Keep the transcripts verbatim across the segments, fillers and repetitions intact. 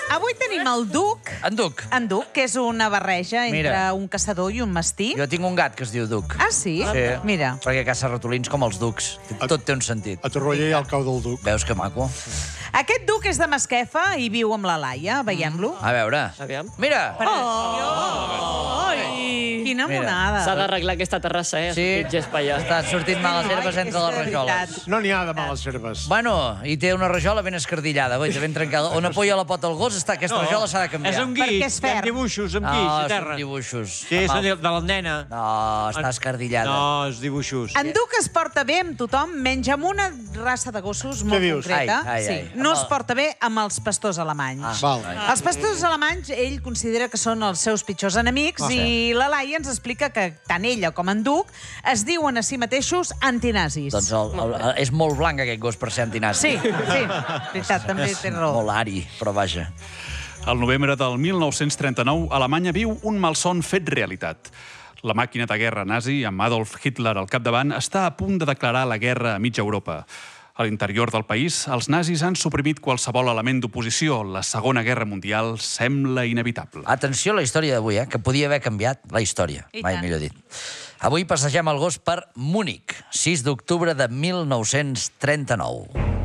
Avui tenim el Duc. En Duc. En Duc, que és una barreja entre Mira. un caçador i un mastí. Jo tinc un gat que es diu Duc. Ah, sí? Sí. Mira. Perquè caça ratolins com els ducs. Tot té un sentit. A Torroella hi ha el cau del Duc. Veus que maco? Aquest Duc és de Masquefa i viu amb la Laia. Veiem-lo. A veure. Aviam. Mira! Quina Mira. monada. S'ha d'arreglar aquesta terrassa, eh? Sí, Pitgers per allà. està sortint males herbes Ai, entre és les de rajoles. veritat. No n'hi ha de males herbes. Bueno, i té una rajola ben escardillada, guaita, ben trencada. On apoya la pota al gos, està, aquesta rajola s'ha de canviar. És un Perquè guix, és ferm. amb dibuixos, amb No, guix, a són terra. dibuixos. Sí, és Amb de, el- de la nena. No, està escardillada. No, és dibuixos. En Duc es porta bé amb tothom, menys amb una raça de gossos molt dius? concreta. Ai, ai, sí. ai. No Amb es el- porta bé amb els pastors alemanys. Ah, Val. ai. Els pastors alemanys, ell considera que són els seus pitjors enemics Ah, i la Laia ens explica que tant ella com en Duc es diuen a si mateixos antinazis. Doncs el, el, el, és molt blanc aquest gos per ser antinazi. Sí, sí, veritat, també té raó. Molt ari, però vaja. Al novembre del mil nou-cents trenta-nou, Alemanya viu un malson fet realitat. La màquina de guerra nazi, amb Adolf Hitler al capdavant, està a punt de declarar la guerra a mitja Europa. A l'interior del país, els nazis han suprimit qualsevol element d'oposició. La Segona Guerra Mundial sembla inevitable. Atenció a la història d'avui, eh? que podia haver canviat la història, I mai tant. millor dit. Avui passegem el gos per Múnich, sis d'octubre de mil nou-cents trenta-nou.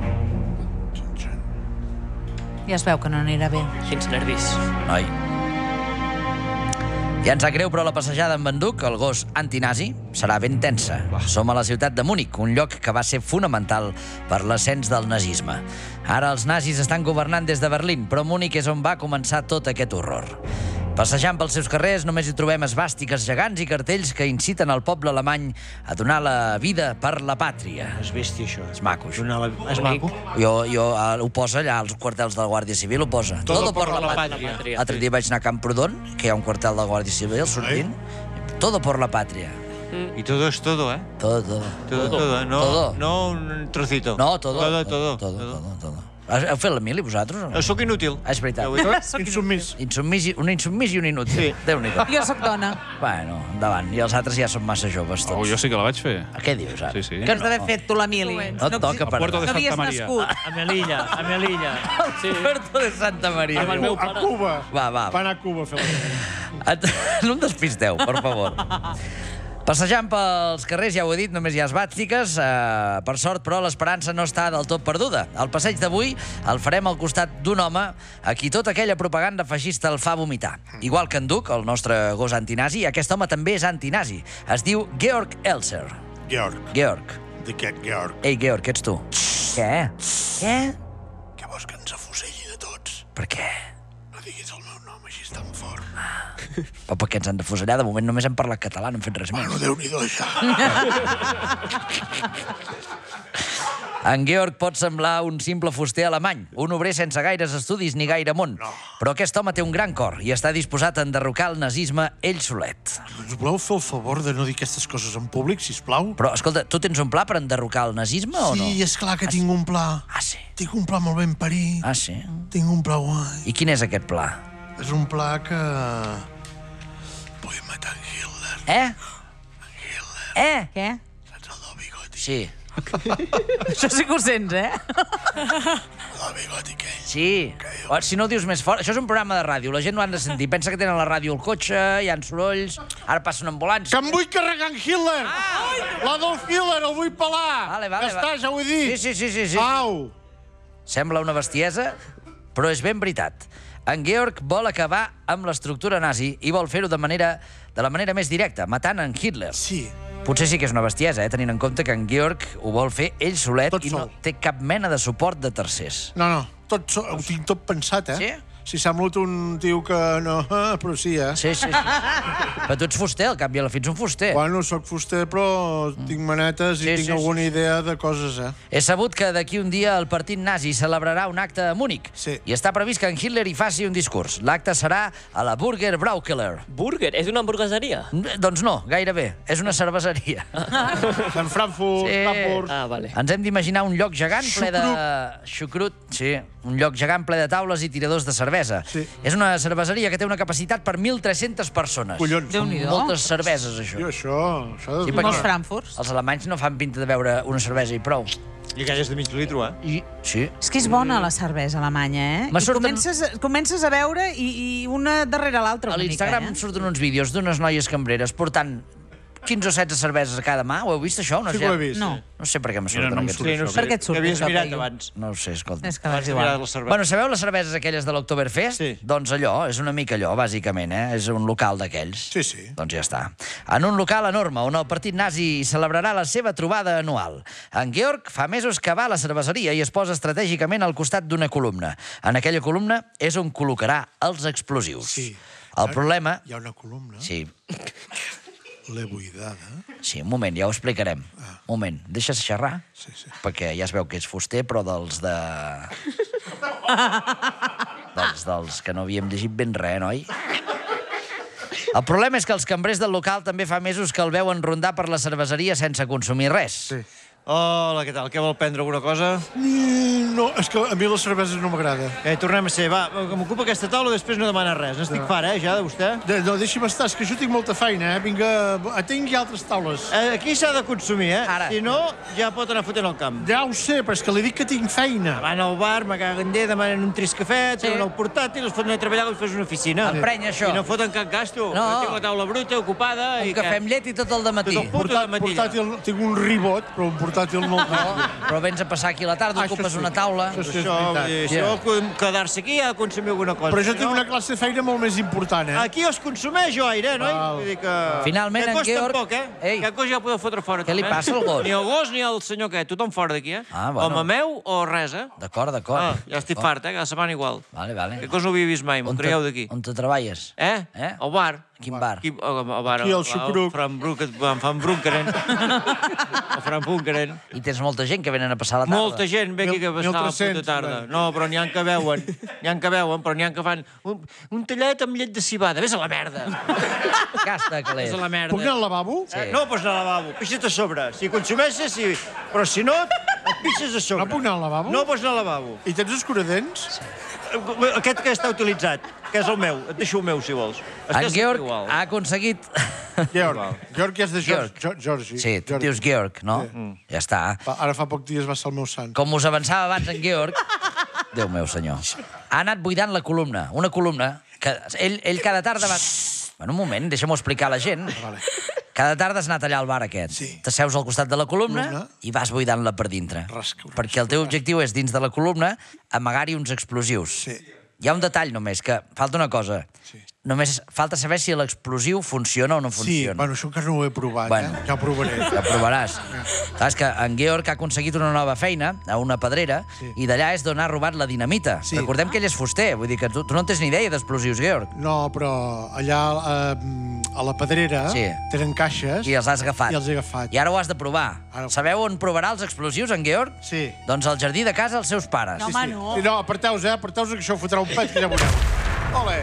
Ja es veu que no anirà bé. Quins nervis. Noi. Ja ens sap greu, però la passejada amb en Duc, el gos antinazi, serà ben tensa. Som a la ciutat de Múnich, un lloc que va ser fonamental per l'ascens del nazisme. Ara els nazis estan governant des de Berlín, però Múnich és on va començar tot aquest horror. Passejant pels seus carrers només hi trobem esvàstiques gegants i cartells que inciten el poble alemany a donar la vida per la pàtria. És bèstia, això. És maco, això. Donar la... És maco. Jo, jo eh, ho posa allà, als quartels de la Guàrdia Civil, ho posa. Todo por la patria. L'altre dia vaig anar a Camprodon, que hi ha un quartel de la Guàrdia Civil, sortint. Todo por la patria. Y todo es todo, ¿eh? Todo, todo. Todo, todo. No, Todo. no un trocito. No, todo. Todo, todo. Todo, todo, todo. Heu fet la mili, vosaltres? O no? No, soc inútil. Ah, és veritat. Ja ho he dit. Insubmís. Insubmís, i- un insubmís i un inútil. Sí. Déu-n'hi-do. Jo sóc dona. Bueno, endavant. I els altres ja són massa joves, tots. Oh, jo sí que la vaig fer. Què dius, ara? Sí, sí. Que has d'haver fet tu la mili. No et toca per Puerto No de anar. havies Santa Maria. nascut. A Melilla, a Melilla. Sí. Puerto de Santa Maria. Amb el meu A pare. Cuba. Va, va. Va anar a Cuba a fer la... Et- No em despisteu, per favor. Passejant pels carrers, ja ho he dit, només hi ha esvàstiques. Eh, per sort, però, l'esperança no està del tot perduda. El passeig d'avui el farem al costat d'un home a qui tota aquella propaganda feixista el fa vomitar. Igual que en Duc, el nostre gos antinazi, aquest home també és antinazi. Es diu Georg Elser. Georg. Georg. De aquest Georg. Ei, Georg, què ets tu? Què? Què? Què vols que ens afuselli de tots? Per què? No diguis el meu nom així tan fort. Però per què ens han de fusellar? De moment només hem parlat català, no hem fet res més. Bueno, Déu-n'hi-do, això. En Georg pot semblar un simple fuster alemany, un obrer sense gaires estudis ni gaire món. No. Però aquest home té un gran cor i està disposat a enderrocar el nazisme ell solet. Ens voleu fer el favor de no dir aquestes coses en públic, sisplau? Però, escolta, tu tens un pla per enderrocar el nazisme o no? Sí, és clar que tinc un pla. Ah, sí? Tinc un pla molt ben parit. Ah, sí? Tinc un pla guai. I quin és aquest pla? És un pla que... Vull matar en Hitler. Eh? Eh? Què? Saps el del bigoti? Sí. Això sí que ho sents, eh? El del bigoti aquell. Sí. O, si no ho dius més fort... Això és un programa de ràdio, la gent no han de sentir. Pensa que tenen la ràdio al cotxe, hi ha sorolls, ara passen ambulants. Que em vull carregar en Hitler! Ah! L'Adolf Hitler, el vull pelar! Vale, vale, ja està, va. ja ho he dit! Sí, sí, sí, sí, sí. Au! Sembla una bestiesa, però és ben veritat. En Georg vol acabar amb l'estructura nazi i vol fer-ho de manera de la manera més directa, matant en Hitler. Sí. Potser sí que és una bestiesa, eh, tenint en compte que en Georg ho vol fer ell solet Tot i no sol. té cap mena de suport de tercers. No, no, tot, so- ho tinc tot pensat, eh? Sí? Si sembla un tio que no... Però sí, eh? Sí, sí, sí. Però tu ets fuster, al cap i a la fi ets un fuster. Bueno, sóc fuster, però tinc manetes i Sí, tinc sí, alguna sí, sí. idea de coses, eh? He sabut que d'aquí un dia el partit nazi celebrarà un acte a Múnich. Sí. I està previst que en Hitler hi faci un discurs. L'acte serà a la Burger Braukeller. Burger? És una hamburgueseria? Doncs no, gairebé. És una cerveseria. En Frankfurt, Sí. Frankfurt... Ah, vale. Ens hem d'imaginar un lloc gegant ple de... Xucrut. Sí, un lloc gegant ple de taules i tiradors de cervesa. Sí. És una cerveseria que té una capacitat per mil tres-centes persones. Collons. Déu-n'hi-do. Moltes cerveses, això. Jo, això... això Sí, de... perquè- Molts Frankfurts. Els alemanys no fan pinta de beure una cervesa i prou. I aquelles de mig litro, eh? I, sí. És que és bona la cervesa alemanya, eh? Me I surten- comences, comences a veure i, i una darrere l'altra A una mica, l'Instagram eh? em surten uns vídeos d'unes noies cambreres portant quinze o setze cerveses a cada mà. Ho heu vist, això? No Sí sé, que ho he vist. No. No sé per què me Mira, surten no em aquests surt Sí, no això. sé. Per què et surt Que havies això, mirat Peyu? abans. No ho sé, escolta. És que Abans vas de igual. mirar la cervesa. Bueno, sabeu les cerveses aquelles de l'Oktoberfest? Sí. Doncs allò, és una mica allò, bàsicament, eh? És un local d'aquells. Sí, sí. Doncs ja està. En un local enorme on el partit nazi celebrarà la seva trobada anual. En Georg fa mesos que va a la cerveseria i es posa estratègicament al costat d'una columna. En aquella columna és on col·locarà els explosius. Sí. El problema... Hi ha una columna, Sí, l'he buidada. sí, un moment, ja ho explicarem. Un moment, deixes xerrar? Sí, sí. Perquè ja es veu que és fuster, però dels de... dels, dels que no havíem llegit ben res, noi? El problema és que els cambrers del local també fa mesos que el veuen rondar per la cerveseria sense consumir res. Sí. Hola, què tal? Què vol prendre alguna cosa? Mm, No, és que a mi les cerveses no m'agrada. Eh, tornem a ser. Va, que m'ocupa aquesta taula, després no demana res. N'estic fart, eh, ja, de vostè. De, no, deixi'm estar, és que jo tinc molta feina, eh? Vinga, tingui altres taules. Eh, aquí s'ha de consumir, eh? Ara. Si no, ja pot anar fotent al camp. Ja ho sé, però és que li dic que tinc feina. Van al bar, me caguen d'ell, demanen un trist cafè, treuen el portàtil, els foten a treballar com si fos una oficina. Emprenya, això. I no foten cap gasto. No. Tinc la taula bruta, ocupada... Un i cafè què? amb llet i tot el dematí. Tot el puto Portà, dematí, ja. portàtil, tinc un ribot, però un portàtil no el tinc. No, però vens a passar aquí a la tarda, Ah, això ocupes sí. una taula... Això sí, és Això, veritat. eh, Ja. això, quedar-se aquí ha de consumir alguna cosa. Però jo Si tinc no, una classe de feina molt més important, eh? Aquí es consumeix jo aire, eh, noi? Val. Vull dir que... Finalment, que en costa Georg- poc, eh? Ei. Que cosa ja podeu fotre fora. Què li també. passa al gos? Ni el gos ni el senyor què, tothom fora d'aquí, eh? Ah, bueno. O mameu o res, eh? D'acord, d'acord. Ah, ja estic D'acord. fart, eh? Cada setmana igual. Vale, vale. Que cosa no havia vist mai, m'ho On te- creieu d'aquí. On te treballes? Eh? Eh? Al bar. Quin bar? Aquí, al, al bar. Aquí, al Xucruc. Fran Bruc, Fan Brunkeren. El Fran Bunkeren. I tens molta gent que venen a passar la tarda. Molta gent ve aquí que Mil- passar la mil puta tres-cents, tarda. nen. No, però n'hi ha que veuen. N'hi ha que veuen, però n'hi ha que fan un, un tallet amb llet de cibada. Vés a la merda. Gasta, calés. Vés a la merda. Puc anar al lavabo? Eh, no pots anar al lavabo, pixa't a sobre. Si consumeixes, sí. Però si no, et pixes a sobre. No puc anar al lavabo? No pots anar al lavabo. I tens escuradents? Aquest que està utilitzat, que és el meu. Et deixo el meu, si vols. És que En és Georg igual. ha aconseguit... Georg. Georg és de Georg. Georg. Georgi. Sí, tu et dius Georg, no? Ja està. Va, ara fa poc dies va ser el meu sant. Com us avançava abans en Georg, Déu meu senyor, ha anat buidant la columna. Una columna que ell, ell cada tarda va... Bueno, un moment, deixa'm-ho explicar a la gent. Vale. Cada tarda has anat allà al bar aquest. Sí. T'asseus al costat de la columna, Columna. i vas buidant-la per dintre. Rasca, Perquè el teu objectiu és, dins de la columna, amagar-hi uns explosius. Sí. Hi ha un detall només, que falta una cosa. Sí. Només falta saber si l'explosiu funciona o no Sí, funciona. bueno, això encara no ho he provat, Bueno. eh? Ja ho provaré. Ja ho provaràs. Saps que en Georg ha aconseguit una nova feina a una pedrera Sí. i d'allà és d'on ha robat la dinamita. Sí. Recordem que ell és fuster, vull dir que tu, tu no en tens ni idea d'explosius, Georg. No, però allà eh, a la pedrera Sí. tenen caixes I els has agafat. i els he agafat. I ara ho has de provar. Ara- Sabeu on provarà els explosius, en Georg? Sí. Doncs al jardí de casa dels seus pares. No, home, no. Sí, no, aparteu-vos, eh? Aparteu-vos, que això fotrà un pet, que ja veureu. Ole!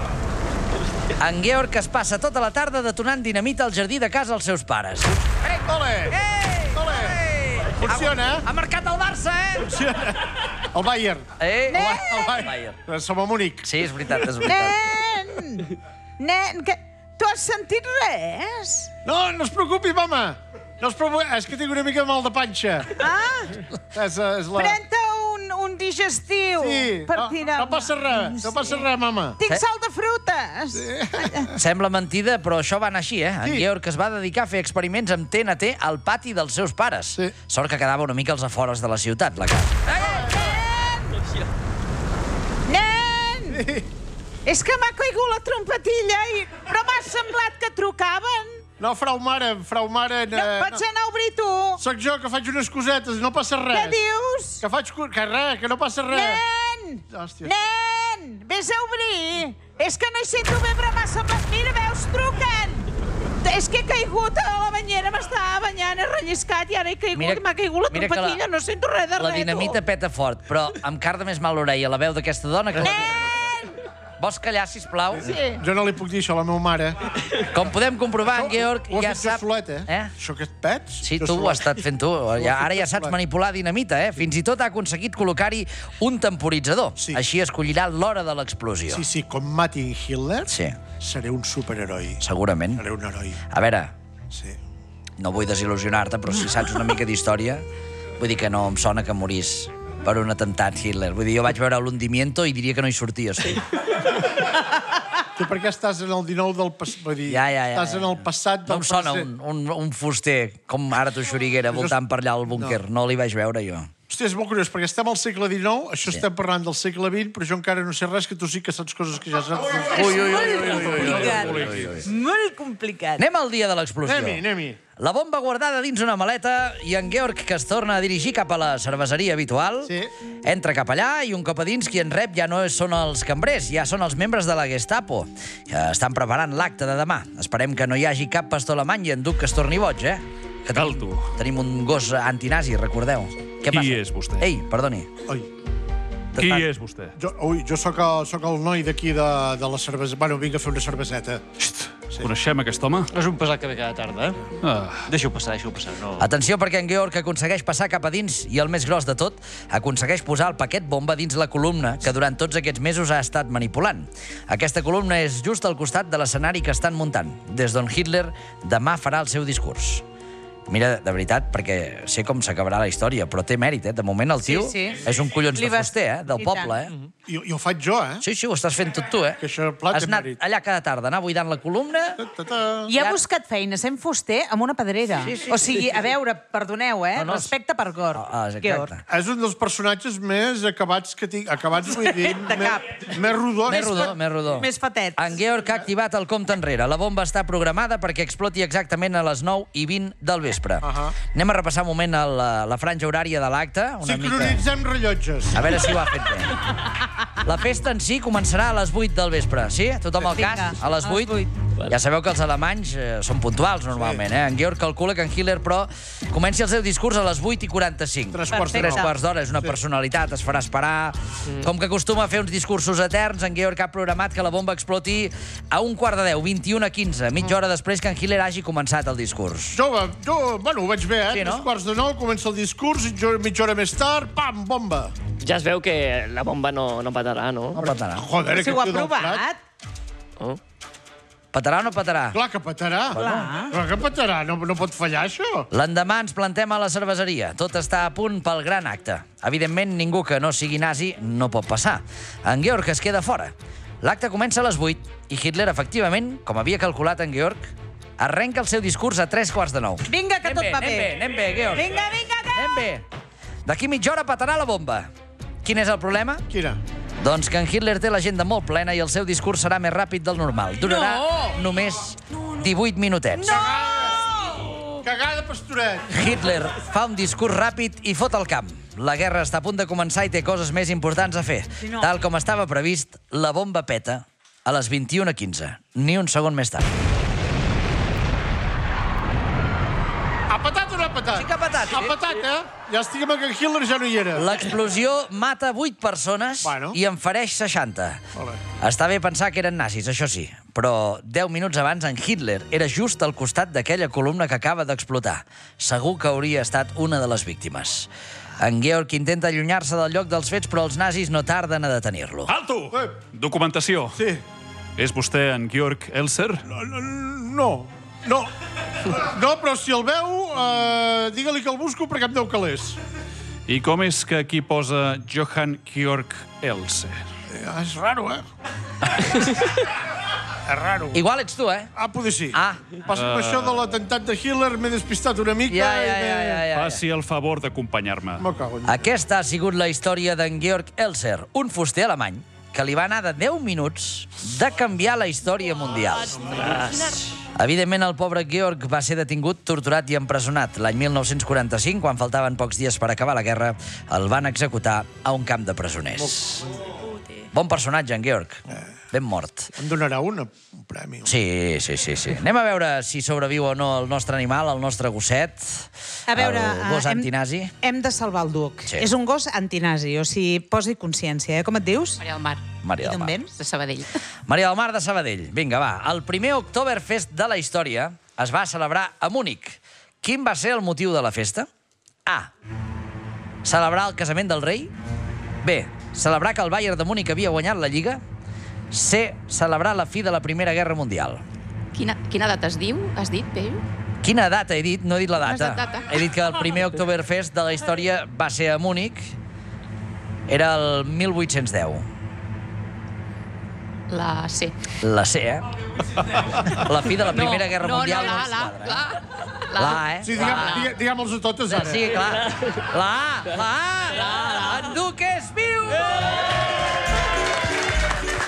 En Georg es passa tota la tarda detonant dinamita al jardí de casa dels seus pares. Ole! Ei! Ole! Funciona, eh? Ha marcat el Barça, eh? Funciona. El Bayern. Eh? El, el Bayern. Bayern. Som a Múnich. Sí, és veritat, és veritat. Nen! Nen, que... Tu has sentit res? No, no es preocupi, mama. No es preocupi, és que tinc una mica de mal de panxa. Ah, És, és la... pren-te un, un digestiu Sí, per no, tirar... no passa res, no passa res, mama. Tinc Eh? sal de frutes. Sembla mentida, però això va anar així, eh? En Sí. Georg es va dedicar a fer experiments amb T N T al pati dels seus pares. Sí. Sort que quedava una mica als afores de la ciutat, la casa. Nen! És que m'ha caigut la trompetilla i... Però m'ha semblat que trucaven. No, frau mare, frau mare... No, pots anar a obrir tu. Soc jo, que faig unes cosetes, no passa res. Què dius? Que faig... co- Que res, que no passa res. Nen! Hòstia. Nen! Vés a obrir. És que no hi sento bé, però m'ha semblat... Mira, veus, truquen. És que he caigut a la banyera, m'estava banyant, he relliscat i ara he caigut, Mira- m'ha caigut la mira que la- trompetilla, no sento res de res. La dinamita peta fort, però em carda més mal l'orella la veu d'aquesta dona que... Nen! Vols callar, sisplau? Sí. Jo no li puc dir això a la meva mare. Com podem comprovar, en Georg Ho he ja fet jo sap... solet, eh? Eh? Això que et pets... Sí, jo tu ho solet. has estat fent tu. Ja, ara ja saps manipular dinamita, eh? Fins i tot ha aconseguit col·locar-hi un temporitzador. Sí. Així escollirà l'hora de l'explosió. Sí, sí, com matin Hitler, Sí, seré un superheroi. segurament. Seré un heroi, A veure, sí. no vull desil·lusionar-te, però si saps una mica d'història, Vull dir que no em sona que morís per un atemptat Hitler. Vull dir, jo vaig veure l'Hundimiento i diria que no hi sortia. Sí. Tu per què estàs en el dinou del passat? Vull dir, Ja, ja, ja, estàs ja. en el passat del No em sona present. un, un, un fuster com ara tu Xuriguera voltant per allà al búnquer. No l'hi vaig veure jo. Hòstia, és molt curiós, perquè estem al segle dinou, això estem parlant del segle vint, però jo encara no sé res, que tu sí que saps coses que ja saps. Ui, ui, ui, ui, ui, Complicat. Molt complicat. Anem al dia de l'explosió. Anem-hi, anem-hi. La bomba guardada dins una maleta i en Georg, que es torna a dirigir cap a la cerveseria habitual, Sí. entra cap allà i un cop a dins qui en rep ja no són els cambrers, ja són els membres de la Gestapo. Que estan preparant l'acte de demà. Esperem que no hi hagi cap pastor alemany i en Duc que es torni boig, eh? Que Cal, tenim, tu. tenim un gos antinazi, recordeu. Què Qui passa? és vostè? Ei, perdoni. Oi, Qui és vostè? jo, ui, jo sóc el, sóc el noi d'aquí de, de la cervesa... Bueno, vinc a fer una cerveseta. Xt, coneixem aquest home? És un pesat que ve cada tarda, eh? Ah, Deixa-ho passar, deixa-ho passar. No. Atenció, perquè en Georg aconsegueix passar cap a dins i, el més gros de tot, aconsegueix posar el paquet bomba dins la columna que durant tots aquests mesos ha estat manipulant. Aquesta columna és just al costat de l'escenari que estan muntant, des d'on Hitler demà farà el seu discurs. Mira, de veritat, perquè sé com s'acabarà la història, però té mèrit, eh? De moment el tio Sí, sí. és un collons Li de va- fuster, eh? Del I poble, tant. eh? I, I ho faig jo, eh? Sí, sí, ho estàs fent tot tu, eh? Que això, plat, Has té anat mèrit. allà cada tarda, anar buidant la columna... Ta-ta. I ha buscat feina sent fuster amb una pedrera. Sí, sí, o sigui, a veure, perdoneu, eh? No, no, Respecte per Gor. Ah, exacte. Georg. És un dels personatges més acabats que tinc. Acabats, vull dir, De cap. més, més rodó. Més rodó, més rodó. Més fatets. En Georg ha activat el compte enrere. La bomba està programada perquè exploti exactament a les nou i vint del vespre. Ahà. Anem a repassar un moment el, la, la franja horària de l'acte. Una mica... Sincronitzem rellotges. A veure si ho ha fet bé. La festa en si començarà a les vuit del vespre, sí? Tothom al cas? Vinga, A les a les vuit? vuit. Ja sabeu que els alemanys eh, són puntuals, normalment, eh? En Georg calcula que en Hitler, però, comenci el seu discurs a les vuit i quaranta-cinc. Tres quarts de Tres nou. quarts d'hora, és una personalitat, es farà esperar. Com que acostuma a fer uns discursos eterns, en Georg ha programat que la bomba exploti a un quart de deu, vint-i-una a quinze, mitja hora després que en Hitler hagi començat el discurs. Jo, jo, bueno, ho vaig bé, eh? Sí, no? Tres quarts de nou, comença el discurs, i jo, mitja hora més tard, pam, bomba. Ja es veu que la bomba no, no patarà, no? No patarà. Joder, Si ho ha tio del Prat. provat. Oh. Patarà o no patarà? Clar que petarà. Clar que petarà, no, no pot fallar això. L'endemà ens plantem a la cerveseria. Tot està a punt pel gran acte. Evidentment, ningú que no sigui nazi no pot passar. En Georg es queda fora. L'acte comença a les vuit i Hitler, efectivament, com havia calculat en Georg, arrenca el seu discurs a tres quarts de nou. Vinga, que tot va anem bé, bé. anem bé, Georg. Vinga, vinga, que... Anem bé. D'aquí mitja hora patarà la bomba. Quin és el problema? Quina? Doncs que en Hitler té l'agenda molt plena i el seu discurs serà més ràpid del normal. Durarà No! només divuit minutets. No! Cagada, pastoret. Hitler fa un discurs ràpid i fot el camp. La guerra està a punt de començar i té coses més importants a fer. no. Tal com estava previst, la bomba peta a les vint-i-una quinze. Ni un segon més tard. Ha patat o no ha patat? Sí que ha patat, sí. Ha patat, eh? Ja estic amb que en Hitler ja no hi era. L'explosió mata vuit persones Bueno. i en fereix seixanta. Vale. Està bé pensar que eren nazis, això sí, però deu minuts abans en Hitler era just al costat d'aquella columna que acaba d'explotar. Segur que hauria estat una de les víctimes. En Georg intenta allunyar-se del lloc dels fets, però els nazis no tarden a detenir-lo. Alto! Eh. Documentació. Sí. És vostè en Georg Elser? No, no, no. No, però si el veu, eh, digue-li que el busco perquè em deu calés. I com és que aquí posa Johann Georg Elser? Eh, és raro, eh? És raro. Igual ets tu, eh? Ah, poder sí. Ah. Passa uh... això de l'atemptat de Hitler, m'he despistat una mica Ja, ja, i ja, m'he... ja, ja, ja. Faci el favor d'acompanyar-me. Me cago en... Aquesta ha sigut la història d'en Georg Elser, un fuster alemany que li va anar de deu minuts de canviar la història mundial. Evidentment, el pobre Georg va ser detingut, torturat i empresonat. L'any mil nou-cents quaranta-cinc, quan faltaven pocs dies per acabar la guerra, el van executar a un camp de presoners. Bon personatge, en Georg. Ben mort. Em donarà una, un premi. Sí, sí, sí, sí. Anem a veure si sobreviu o no el nostre animal, el nostre gosset. A veure, el gos eh, hem- antinazi. Hem de salvar el Duc. Sí. És un gos antinazi, o sigui, posi consciència, eh? Com et dius? Maria del Mar, Maria I del d'on Mar. vens? de Sabadell. Maria del Mar de Sabadell. Vinga, va. El primer Oktoberfest de la història es va celebrar a Múnich. Quin va ser el motiu de la festa? A. Celebrar el casament del rei. B. Celebrar que el Bayern de Múnich havia guanyat la Lliga. C. Celebrar la fi de la Primera Guerra Mundial. Quina, quina data es diu? Has dit, Pell? Quina data he dit? No he dit la No has data. dit data. He dit que el primer Oktoberfest de la història va ser a Múnich. Era el mil vuit-cents deu. La C. La C, eh? La fi de la Primera Guerra no, Mundial. No, no, la, la, esquadra, la. La A, eh? Sí, diguem- digue- diguem-los a totes, ara. Sí, clar. La A, la A, la A.